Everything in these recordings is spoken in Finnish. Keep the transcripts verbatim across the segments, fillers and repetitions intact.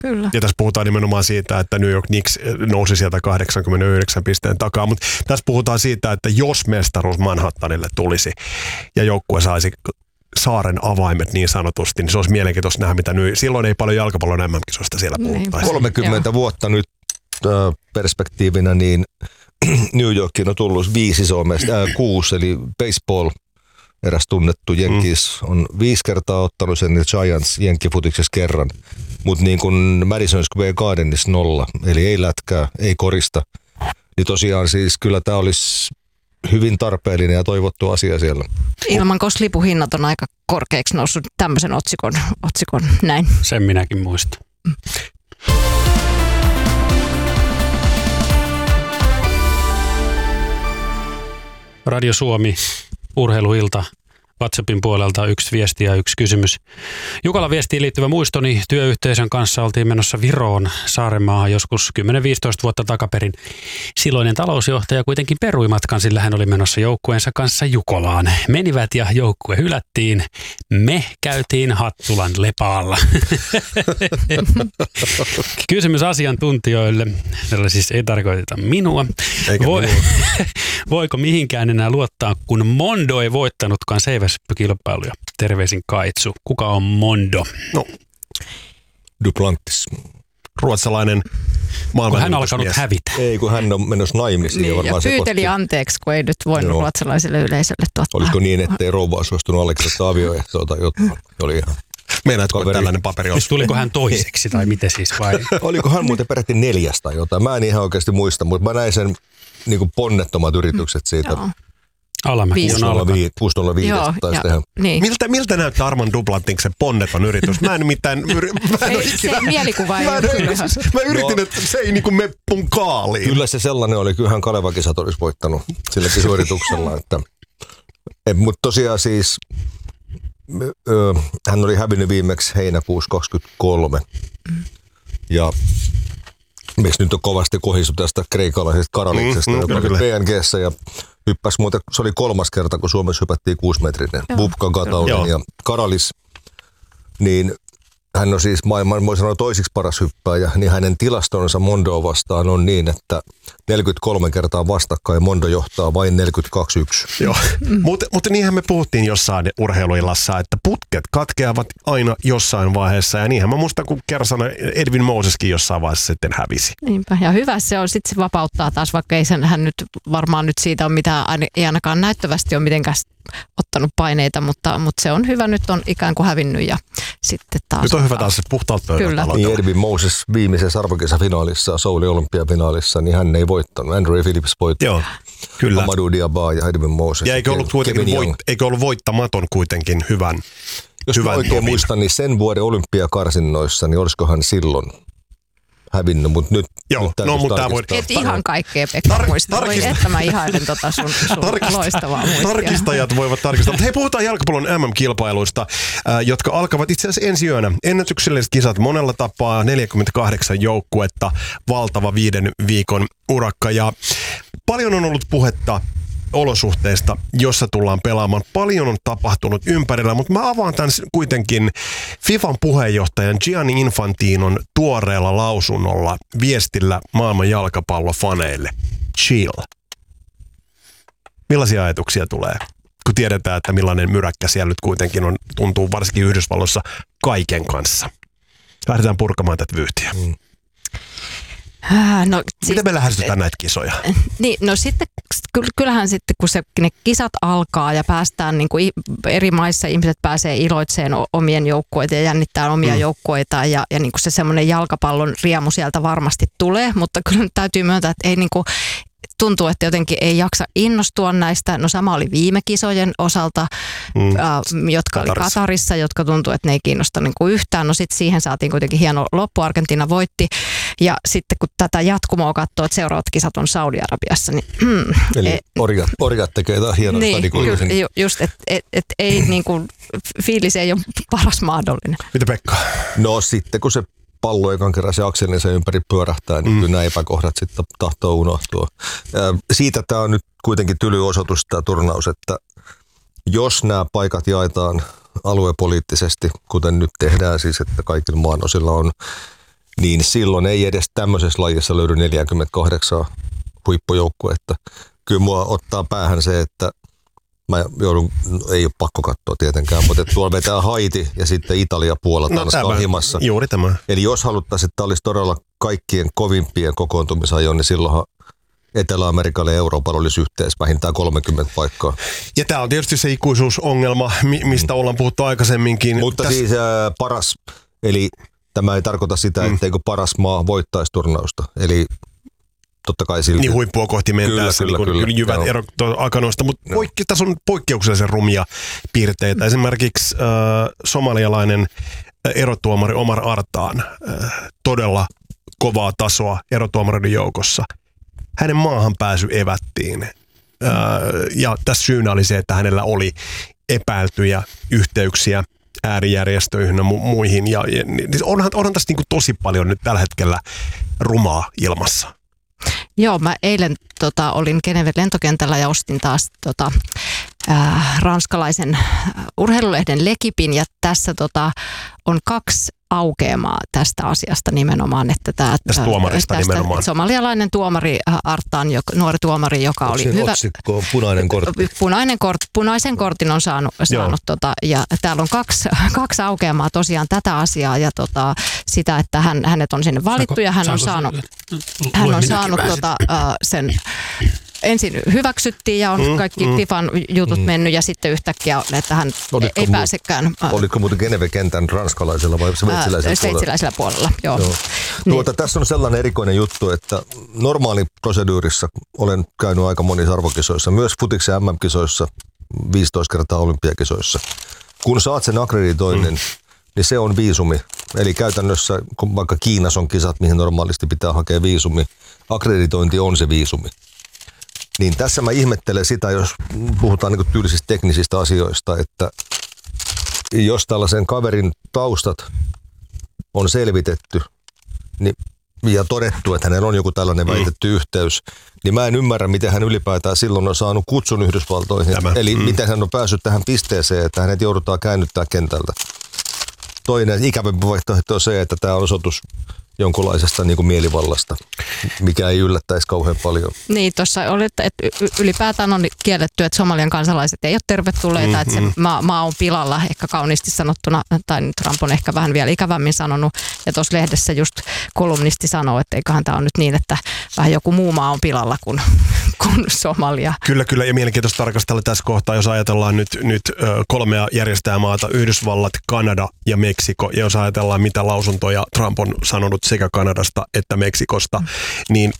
Kyllä. Ja tässä puhutaan nimenomaan siitä, että New York Knicks nousi sieltä kahdeksankymmentäyhdeksän pisteen takaa, mutta tässä puhutaan siitä, että jos mestaruus Manhattanille tulisi ja joukkue saisi saaren avaimet niin sanotusti, niin se olisi mielenkiintoista nähdä, mitä nyt. Silloin ei paljon jalkapallon M M-kisoista siellä puhuttaisi. kolmekymmentä vuotta nyt äh, perspektiivinä, niin New Yorkiin on tullut viisi isoa mesta, äh, kuusi, eli baseball, eräs tunnettu Yankees, mm. on viisi kertaa ottanut sen, Giants jenkkifutiksessa kerran, mutta niin kuin Madison Square Gardenissa nolla, eli ei lätkää, ei korista. Niin tosiaan siis kyllä tämä olisi hyvin tarpeellinen ja toivottu asia siellä. Ilman, koska lipuhinnat on aika korkeaksi noussut tämmöisen otsikon, otsikon näin. Sen minäkin muistan. Mm. Radio Suomi, urheiluilta. WhatsAppin puolelta yksi viesti ja yksi kysymys. Jukala viestiin liittyvä muistoni. Työyhteisön kanssa oltiin menossa Viroon, Saarenmaahan joskus kymmenen viisitoista vuotta takaperin. Silloinen talousjohtaja kuitenkin perui matkan, sillä hän oli menossa joukkueensa kanssa Jukolaan. Menivät ja joukkue hylättiin. Me käytiin Hattulan Lepaalla. Kysymys asiantuntijoille. Tällä siis ei tarkoiteta minua. Voi, minua. Voiko mihinkään enää luottaa, kun Mondo ei voittanutkaan seiväspykilpailuja? Terveisin Kaitsu. Kuka on Mondo? No, Duplantis. Ruotsalainen maailman. Kun hän on alkanut hävitä. Ei, kun hän on menossa naimisiin. Niin, ja, ja pyyteli anteeksi, kun ei nyt voinut Joo. ruotsalaiselle yleisölle tuottaa. Olisiko niin, ettei rouva olisi suostunut allekirjoittaa avioehtoa tai jotain? Oli ihan... Meinaatko, että tällainen paperi olisi? Tuliko hän toiseksi tai miten siis? Vai? Oliko hän muuten peräti neljästä tai jotain? Mä en ihan oikeasti muista, mutta mä näin sen niin kuin ponnettomat yritykset siitä. Joo. Alamäki on alkanut. kuusi nolla viisi taisi tehdä. Niin. Miltä, miltä näyttää Armand Duplantiksen ponneton yritys? Mä en mitään... Mä en ei, ikinä, se mielikuva ei mä, ole kyllä. Mä yritin, no, että se ei niinku me punkaaliin. Kyllä se sellainen oli. Kyllähän Kaleva-kisat olisi voittanut silläkin suorituksella. Että, et, mutta tosiaan siis... Ö, hän oli hävinnyt viimeksi heinäkuussa kaksikymmentäkolme. Mm. Ja miksi nyt on kovasti kohistu tästä kreikalaisesta Karaliksesta, mm, mm, joka oli P N G:ssä ja hyppäsi muuten, se oli kolmas kerta, kun Suomessa hypättiin kuusimetrinen. Bubka, Gataulin ja Karalis, niin hän on siis maailman, voi sanoa, toisiksi paras hyppääjä, niin hänen tilastonsa Mondoa vastaan on niin, että neljäkymmentäkolme kertaa vastakkain Mondo johtaa vain neljäkymmentäkaksi yksi. Joo, mm. mutta mut niinhän me puhuttiin jossain urheiluillassa, että putket katkeavat aina jossain vaiheessa, ja niinhän mä muistan, kun Kersana Edwin Moseskin jossain vaiheessa sitten hävisi. Niinpä, ja hyvä se on, sitten se vapauttaa taas, vaikka ei sen, hän nyt varmaan nyt siitä on mitään, ei ainakaan näyttävästi ole mitenkään ottanut paineita, mutta, mutta se on hyvä, nyt on ikään kuin hävinnyt ja sitten taas... Nyt on hyvä taas se puhtaalta pöydältä aloitella. Niin Edwin Moses viimeisessä arvokisafinaalissa, Soulin olympiafinaalissa, niin hän ei voittanut. Andrew Phillips voitti. Joo, kyllä. Amadou Diaba ja Edwin Moses. Ja eikö ollut, kuitenkin voit, eikö ollut voittamaton kuitenkin hyvän Jos hyvän oikein tomin. Muistan, niin sen vuoden olympiakarsinnoissa, niin olisikohan silloin hävinnyt, mutta nyt... Joo, nyt no mutta tämä voi... Et ihan kaikkea Pekka tar- muistaa. Tarkist- Voi että mä ihailen tota sun, sun Tarkist- loistavaa muistia. Tarkistajat voivat tarkistaa. Mutta hei, puhutaan jalkapallon M M-kilpailuista, äh, jotka alkavat itse asiassa ensi yönä. Ennätykselliset kisat monella tapaa, neljäkymmentäkahdeksan joukkuetta, valtava viiden viikon urakka. Ja paljon on ollut puhetta olosuhteista, jossa tullaan pelaamaan. Paljon on tapahtunut ympärillä, mutta mä avaan tämän kuitenkin FIFAn puheenjohtajan Gianni Infantinon tuoreella lausunnolla viestillä maailman jalkapallofaneille. Chill. Millaisia ajatuksia tulee, kun tiedetään, että millainen myräkkä siellä nyt kuitenkin on, tuntuu varsinkin Yhdysvalloissa kaiken kanssa. Lähdetään purkamaan tätä vyyhtiä. Mm. No, Miten siis, me lähestytään näitä kisoja? Niin, no sitten kyllähän sitten kun se, ne kisat alkaa ja päästään niin kuin eri maissa ihmiset pääsee iloitseen omien joukkueita ja jännittää omia mm. joukkueitaan ja, ja niin kuin se semmoinen jalkapallon riemu sieltä varmasti tulee, mutta kyllä täytyy myöntää, että ei niin kuin tuntuu, että jotenkin ei jaksa innostua näistä. No sama oli viime kisojen osalta, mm. äh, jotka Katarissa. oli Katarissa, jotka tuntuu, että ne ei kiinnosta niin kuin yhtään. No sitten siihen saatiin kuitenkin hieno loppu, Argentiina voitti. Ja sitten kun tätä jatkumoa katsoo, että seuraavat kisat on Saudi-Arabiassa, niin... Mm, Eli e, orjat, orjat tekee jotain hienoa. Niin, ju, ju, just, että et, et ei niin kuin, fiilis ei ole paras mahdollinen. Mitä Pekka? No sitten kun se pallo ekan kerran se akselinsa ympäri pyörähtää, niin mm. kyllä nämä epäkohdat sitten tahtoo unohtua. Ja siitä tämä on nyt kuitenkin tyly osoitus tämä turnaus, että jos nämä paikat jaetaan aluepoliittisesti, kuten nyt tehdään siis, että kaikilla maanosilla on niin silloin ei edes tämmöisessä lajissa löydy neljäkymmentäkahdeksan huippujoukkuetta. Kyllä mua ottaa päähän se, että mä joudun, ei ole pakko katsoa tietenkään, mutta tuolla vetää Haiti ja sitten Italia, Puola, Tanska no, himassa. Juuri tämä. Eli jos haluttaisiin, että tämä olisi todella kaikkien kovimpien kokoontumisajoon, niin silloinhan Etelä-Amerikalle ja Euroopalle olisi yhteensä vähintään kolmekymmentä paikkaa. Ja tämä on tietysti se ikuisuusongelma, mistä mm. ollaan puhuttu aikaisemminkin. Mutta Täs... siis ää, paras, eli tämä ei tarkoita sitä, mm. etteikö paras maa voittaisi turnausta. Eli totta kai silti. Niin huippua kohti mennään, kyllä, niin kyllä, jyvät no. erot aikanoista, mutta no. poikki, tässä on poikkeuksellisen rumia piirteitä. Esimerkiksi äh, somalialainen erotuomari Omar Artaan, äh, todella kovaa tasoa erotuomareiden joukossa. Hänen maahan pääsy evättiin. Äh, ja tässä syynä oli se, että hänellä oli epäiltyjä yhteyksiä äärijärjestöihin ja mu- muihin. Ja, ja, niin onhan, onhan tässä niin kuin tosi paljon nyt tällä hetkellä rumaa ilmassa. Joo, mä eilen tota, olin Geneven lentokentällä ja ostin taas tota, äh, ranskalaisen urheilulehden L'Equipin ja tässä tota, on kaksi aukeamaa tästä asiasta nimenomaan. Että tää, tästä tuomarista tästä nimenomaan. Somalialainen tuomari Artaan, joka, nuori tuomari, joka Onko oli hyvä. Otsikko on punainen kortti. Punainen kortti. Punaisen kortin on saanut, saanut tota, ja täällä on kaksi, kaksi aukeamaa tosiaan tätä asiaa ja tota, sitä, että hän, hänet on sinne valittu saanko, ja hän on saanut, hän on saanut tota, uh, sen ensin hyväksyttiin ja on mm, kaikki mm, FIFAn jutut mm. mennyt ja sitten yhtäkkiä, että hän oliko ei mu- pääsekään. Oliko muuten Geneve-kentän ranskalaisella vai sveitsiläisellä puolella? Sveitsiläisellä puolella, joo. joo. Tuota, niin. Tässä on sellainen erikoinen juttu, että normaali proseduurissa olen käynyt aika monissa arvokisoissa, myös futiksen M M-kisoissa, viisitoista kertaa olympiakisoissa. Kun saat sen akkreditoinnin, mm. niin se on viisumi. Eli käytännössä, kun vaikka Kiinassa on kisat, mihin normaalisti pitää hakea viisumi, akkreditointi on se viisumi. Niin tässä mä ihmettelen sitä, jos puhutaan niin tyylisistä teknisistä asioista, että jos tällaisen kaverin taustat on selvitetty niin, ja todettu, että hänellä on joku tällainen väitetty mm. yhteys, niin mä en ymmärrä, miten hän ylipäätään silloin on saanut kutsun Yhdysvaltoihin. Tämä. Eli mm. miten hän on päässyt tähän pisteeseen, että hänet joudutaan käännyttää kentältä. Toinen ikävämpi vaihtoehto on se, että tämä on osoitus jonkunlaisesta niin kuin mielivallasta, mikä ei yllättäisi kauhean paljon. Niin, tuossa oli, että ylipäätään on kielletty, että Somalian kansalaiset ei ole tervetulleita, mm-hmm. että se maa, maa on pilalla, ehkä kauniisti sanottuna, tai Trump on ehkä vähän vielä ikävämmin sanonut, ja tuossa lehdessä just kolumnisti sanoo, että eiköhän tämä on nyt niin, että vähän joku muu maa on pilalla kuin, kuin Somalia. Kyllä, kyllä, ja mielenkiintoista tarkastella tässä kohtaa, jos ajatellaan nyt, nyt kolmea järjestäjämaata, Yhdysvallat, Kanada ja Meksiko, ja jos ajatellaan, mitä lausuntoja Trump on sanonut sekä Kanadasta että Meksikosta, mm. niin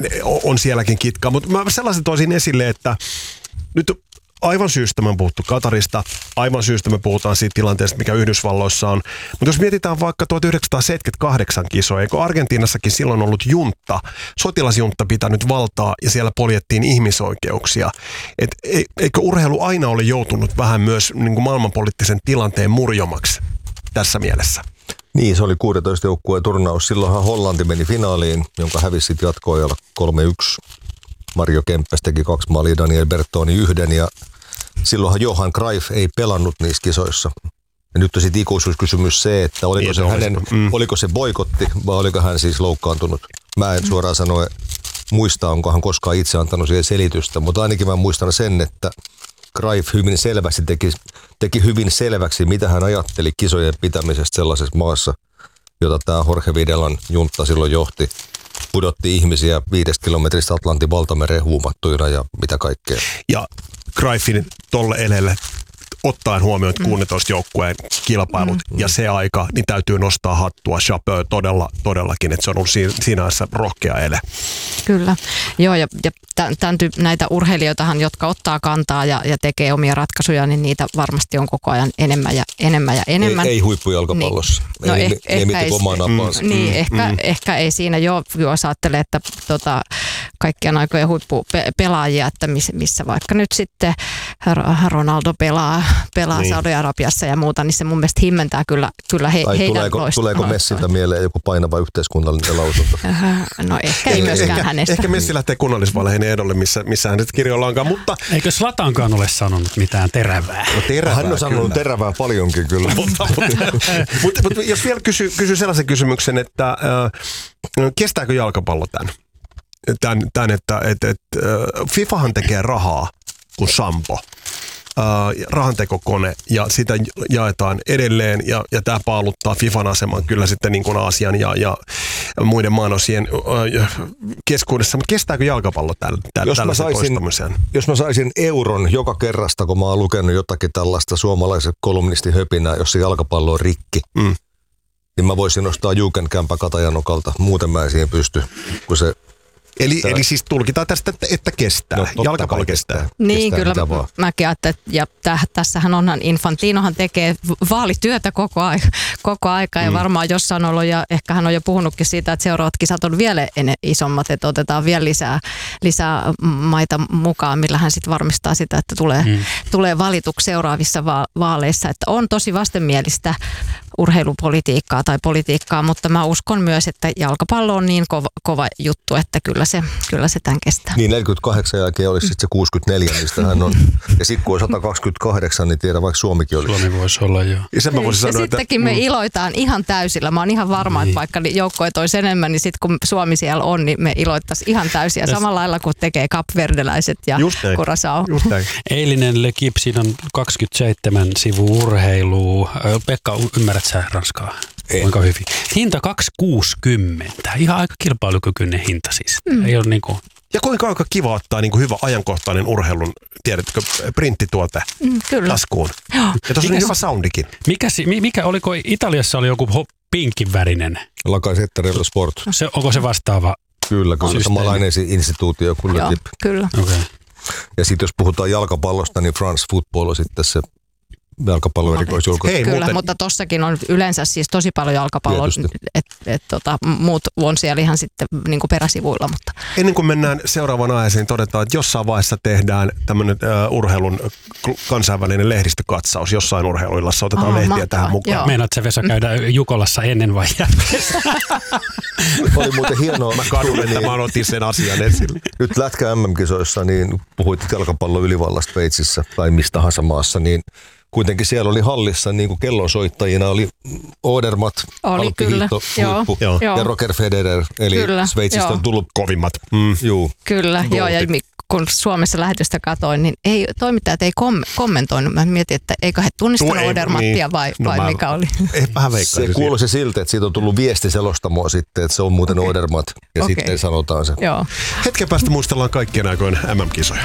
on sielläkin kitkaa. Mutta mä sellaisen toisin esille, että nyt aivan syystä me on puhuttu Katarista, aivan syystä me puhutaan siitä tilanteesta, mikä Yhdysvalloissa on. Mutta jos mietitään vaikka tuhatyhdeksänsataaseitsemänkymmentäkahdeksan kisoja, eikö Argentiinassakin silloin ollut juntta, sotilasjuntta pitänyt valtaa ja siellä poljettiin ihmisoikeuksia. Et eikö urheilu aina ole joutunut vähän myös niin kuin maailmanpoliittisen tilanteen murjomaksi tässä mielessä? Niin, se oli kuusitoista joukkueen turnaus. Silloinhan Hollanti meni finaaliin, jonka hävisi sitten jatkoajalla kolme yksi. Mario Kempes teki kaksi maalia, Daniel Bertoni yhden ja silloinhan Johan Cruyff ei pelannut niissä kisoissa. Ja nyt on sitten ikuisuuskysymys se, että oliko, niin, se, hänen, mm. oliko se boikotti vai oliko hän siis loukkaantunut. Mä en suoraan sanoa muista, onko hän koskaan itse antanut siihen selitystä, mutta ainakin mä muistan sen, että Cruyff hyvin selvästi teki, teki hyvin selväksi, mitä hän ajatteli kisojen pitämisestä sellaisessa maassa, jota tämä Jorge Videlan juntta silloin johti. Pudotti ihmisiä viidestä kilometristä Atlantin valtamereen huumattuina ja mitä kaikkea. Ja Cruyffin tolle elelle ottaen huomioon kuusitoista joukkueen kilpailut mm. ja se aika, niin täytyy nostaa hattua chapeau todella, todellakin, että se on ollut siinä, siinä ajassa rohkea ele. Kyllä, joo ja, ja tämän tyyp, näitä urheilijoitahan, jotka ottaa kantaa ja, ja tekee omia ratkaisuja, niin niitä varmasti on koko ajan enemmän ja enemmän ja enemmän. Ei, ei huippujalkapallossa. Niin. No ei, eh, ei mitään omaa napaansa. Mm, niin, mm, ehkä, mm. ehkä ei siinä jo, jos ajattelee, että tota, kaikkien aikojen huippupelaajia, että missä vaikka nyt sitten Ronaldo pelaa pelaa Niin. Saudi-Arabiassa ja muuta, niin se mun mielestä himmentää kyllä, kyllä he, Tai heidän tuleeko, loisto- tuleeko Messiltä mieleen joku painava yhteiskunnallinen lausunto? No ehkä ei myöskään ehkä, hänestä. ehkä Messi lähtee kunnallisvaaleihin ehdolle, missä, missä hän nyt kirjoillaankaan, mutta Eikö Slatankaan ole sanonut mitään terävää? no, terävää Hän on sanonut kyllä. terävää paljonkin kyllä. mutta, mutta, mutta, mutta jos vielä kysyy kysy sellaisen kysymyksen, että äh, kestääkö jalkapallo tämän? Tämän, tämän että et, et, äh, FIFAhan tekee rahaa kuin sampo. Äh, rahantekokone ja sitä jaetaan edelleen ja, ja tämä paaluttaa FIFAn aseman kyllä sitten niin kuin Aasian ja, ja muiden maanosien äh, keskuudessa, mutta kestääkö jalkapallo täl, täl, Jos mä tällaisen saisin- toistamiseen? Jos mä saisin euron joka kerrasta, kun mä oon lukenut jotakin tällaista suomalaisen kolumnistin höpinää, jossa jalkapallo on rikki, Mm. niin mä voisin nostaa Juukenkämpä Katajanokalta. Muuten mä en siihen pysty, kun se... Eli, Tää- eli siis tulkitaan tästä, että, että kestää. No, totta Jalkapallo kai kestää. Niin, Kestää kyllä mitä vaan. mäkin ajattelen, että ja täh, tässähän onhan Infantinohan tekee vaalityötä koko, aika, koko aika ja Mm. varmaan jossain ollut, ja ehkä hän on jo puhunutkin siitä, että seuraavat kisat on vielä ene, isommat, että otetaan vielä lisää, lisää maita mukaan, millä hän sitten varmistaa sitä, että tulee, Mm. tulee valituksi seuraavissa va- vaaleissa. Että on tosi vastenmielistä urheilupolitiikkaa tai politiikkaa, mutta mä uskon myös, että jalkapallo on niin kova, kova juttu, että kyllä se, kyllä se tämän kestää. Niin neljäkymmentäkahdeksan jälkeen olisi sitten se kuusikymmentäneljä, mistä hän on. Ja sitten kun on sata kaksikymmentäkahdeksan, niin tiedä vaikka Suomikin olisi. Suomi voisi olla jo. Ja sen mä voisin ja sanoa, että sittenkin me iloitaan ihan täysillä. Mä oon ihan varma, Niin. että vaikka joukkoet olisi enemmän, niin sitten kun Suomi siellä on, niin me iloittaisiin ihan täysiä. Samalla lailla kuin tekee kapverdeläiset ja Just näin. Curaçao. just näin. Eilinen Le Kip, siinä on kaksikymmentäseitsemän sivu urheilua. Ö, Pekka, ymmärrät sä ranskaa? En. Kuinka hyvin? Hinta kaksi kuusikymmentä. Ihan aika kilpailukykyinen hinta siis. Mm. Ei ole niinku... Ja kuinka aika kiva ottaa niin kuin hyvä ajankohtainen urheilun, tiedätkö, printtituote Mm, kyllä. taskuun. Ja tuossa on Mikä niin se- hyvä soundikin. Mikä, si- mi- mikä oliko Italiassa oli joku ho- pinkin värinen? Lakasettarilla Sport. Se, onko se vastaava? Kyllä, kyllä. Systeemi. Samanlainen si- instituutio kuin Le Joo, Kip. kyllä. Okay. Ja sitten jos puhutaan jalkapallosta, niin France Football on sitten se jalkapallon erikoisjulkaisu. Hei, Kyllä, muuten, mutta tossakin on yleensä siis tosi paljon jalkapalloa, Tietysti. että et, tota, muut on siellä ihan sitten niin kuin peräsivuilla, mutta ennen kuin mennään seuraavaan aiheeseen, todetaan, että jossain vaiheessa tehdään tämmöinen uh, urheilun kl- kansainvälinen lehdistökatsaus. Jossain urheiluillassa otetaan Aa, lehtiä mahtavaa. tähän mukaan. Joo. Meinaat sä Vesa käydä Jukolassa ennen vai jälkeen? Oli muuten hienoa. Mä kadun, että mä otin sen asian esille. Nyt Lätkä M M-kisoissa, niin puhuit jalkapallon ylivallasta Sveitsissä tai mistä tahansa maassa, niin kuitenkin siellä oli hallissa niin kuin kellonsoittajina oli Odermatt, Oli, alppihiihto, kyllä. huippu, Joo. ja Joo. Roger Federer, eli Kyllä, Sveitsistä joo. on tullut Kovimmat. Mm. juu. kyllä, joo, ja Golfit. mi- kun Suomessa lähetystä katoin, niin ei, toimittajat ei kom- kommentoinut. Mä mietin, että eikö he tunnistanut Tuo ei- Odermattia niin. vai, No vai mä- mikä oli. Ei vähän veikkaisin. Se kuulosi siltä, että siitä on tullut viesti selostamoa sitten, että se on muuten Okei. Odermatt, ja Okei. sitten sanotaan se. Joo. Hetken päästä muistellaan kaikkien aikojen M M-kisoja.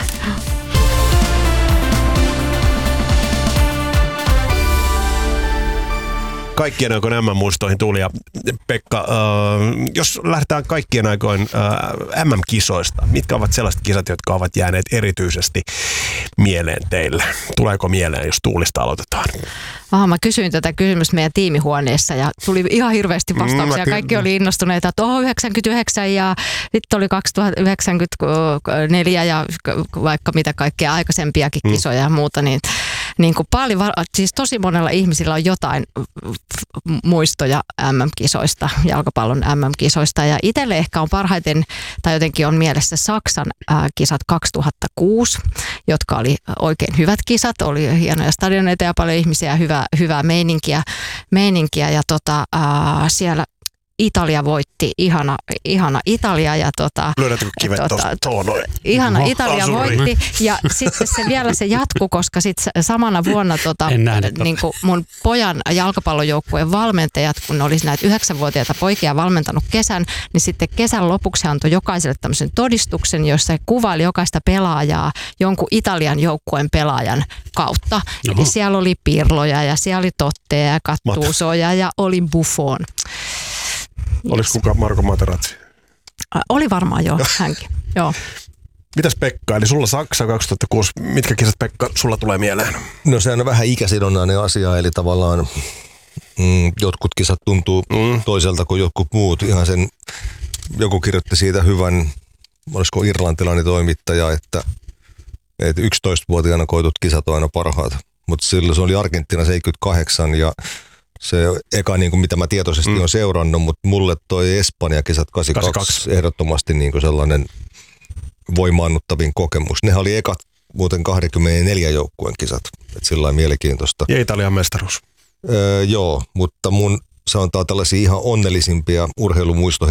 Kaikkien aikojen M M-muistoihin tuli. Ja Pekka, äh, jos lähdetään kaikkien aikojen äh, M M-kisoista, mitkä ovat sellaiset kisat, jotka ovat jääneet erityisesti mieleen teille? Tuleeko mieleen, jos Tuulista aloitetaan? Ah, mä kysyin tätä kysymystä meidän tiimihuoneessa ja tuli ihan hirveästi vastauksia. Mm, Kaikki oli innostuneita, että oh, yhdeksänkymmentäyhdeksän ja sitten oli kaksituhattayhdeksänkymmentäneljä ja vaikka mitä kaikkea aikaisempiakin kisoja ja muuta. Niin, niin kuin paljon, siis tosi monella ihmisillä on jotain muistoja M M-kisoista, jalkapallon M M-kisoista. Ja itselle ehkä on parhaiten, tai jotenkin on mielessä Saksan ää, kisat kaksituhattakuusi, jotka oli oikein hyvät kisat. Oli hienoja stadioneita ja paljon ihmisiä ja hyvää, hyvää meininkiä, meininkiä. Ja tota, ää, siellä Italia voitti, ihana, ihana Italia ja tota, Löydätkö kivet tota, tuosta tuohon noin? ihana Oho, Italia asuri. voitti ja sitten se vielä se jatkuu, koska sitten samana vuonna tota, En nähnyt niin kuin mun pojan jalkapallojoukkueen valmentajat, kun ne olisi näitä yhdeksänvuotiaita poikia valmentanut kesän, niin sitten kesän lopuksi antoi jokaiselle tämmöisen todistuksen, jossa he kuvaili jokaista pelaajaa jonkun Italian joukkueen pelaajan kautta. Oho. Eli siellä oli Pirloja ja siellä oli Totteja ja Gattusoja ja oli Buffon. Olis kuka Marko Materazzi? Ä, Oli varmaan joo, hänkin. Joo. Mitäs Pekka, eli sulla Saksa kaksituhattakuusi, mitkä kisat Pekka sulla tulee mieleen? No se on vähän ikäsidonnainen asia, eli tavallaan mm, jotkut kisat tuntuu Mm. toiselta kuin jotkut muut. Ihan sen, joku kirjoitti siitä hyvän, olisiko irlantilainen toimittaja, että, että yksitoistavuotiaana koitut kisat on aina parhaat. mutta silloin se oli Argentiina seitsemänkymmentäkahdeksan ja se eka, niin kuin mitä mä tietoisesti mm. olen seurannut, mutta mulle toi Espanja-kisat kahdeksankymmentäkaksi ehdottomasti niin kuin sellainen voimaannuttavin kokemus. Ne oli ekat muuten kaksikymmentäneljä joukkueen kisat, että sillä lailla mielenkiintoista. Ja Italian mestaruus. Öö, joo, mutta mun sanotaan tällaisia ihan onnellisimpia urheilumuistohetkiä